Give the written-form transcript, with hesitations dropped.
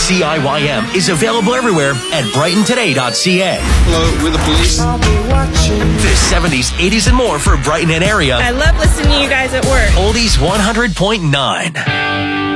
CIYM is available everywhere at brightontoday.ca. Hello, we're the police. The 70s, 80s, and more for Brighton and area. I love listening to you guys at work. Oldies 100.9.